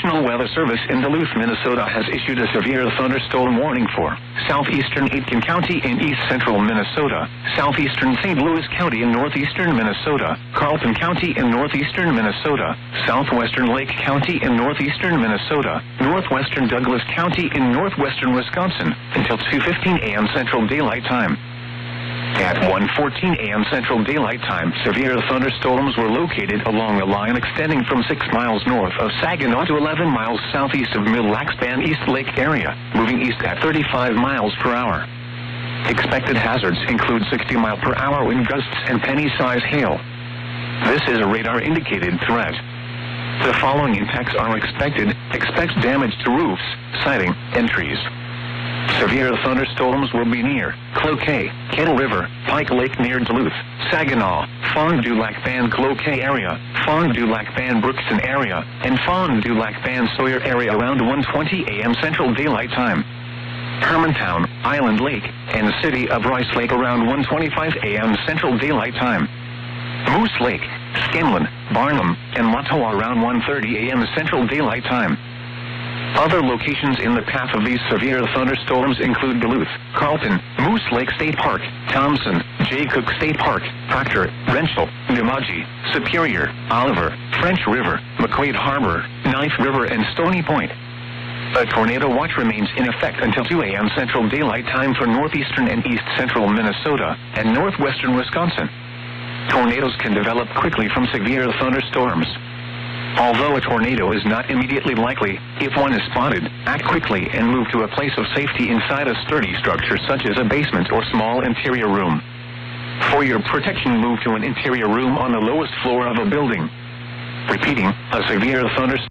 National Weather Service in Duluth, Minnesota has issued a severe thunderstorm warning for southeastern Aitkin County in east-central Minnesota, southeastern St. Louis County in northeastern Minnesota, Carlton County in northeastern Minnesota, southwestern Lake County in northeastern Minnesota, northwestern Douglas County in northwestern Wisconsin until 2:15 a.m. Central Daylight Time. At 1:14 a.m. Central Daylight Time, severe thunderstorms were located along the line extending from 6 miles north of Saginaw to 11 miles southeast of Mille Lacs Band East Lake area, moving east at 35 miles per hour. Expected hazards include 60-mile-per-hour wind gusts and penny-size hail. This is a radar-indicated threat. The following impacts are expected. Expect damage to roofs, siding, and trees. Severe thunderstorms will be near Cloquet, Kettle River, Pike Lake near Duluth, Saginaw, Fond du Lac Band Cloquet area, Fond du Lac Band Brookson area, and Fond du Lac Band Sawyer area around 1:20 a.m. Central Daylight Time. Hermantown, Island Lake, and the city of Rice Lake around 1:25 a.m. Central Daylight Time. Moose Lake, Scanlon, Barnum, and Mattawa around 1:30 a.m. Central Daylight Time. Other locations in the path of these severe thunderstorms include Duluth, Carlton, Moose Lake State Park, Thompson, Jay Cook State Park, Proctor, Wrenchell, Nemaji, Superior, Oliver, French River, McQuaid Harbor, Knife River, and Stony Point. A tornado watch remains in effect until 2 a.m. Central Daylight Time for northeastern and east-central Minnesota and northwestern Wisconsin. Tornadoes can develop quickly from severe thunderstorms. Although a tornado is not immediately likely, if one is spotted, act quickly and move to a place of safety inside a sturdy structure such as a basement or small interior room. For your protection, move to an interior room on the lowest floor of a building. Repeating, a severe thunderstorm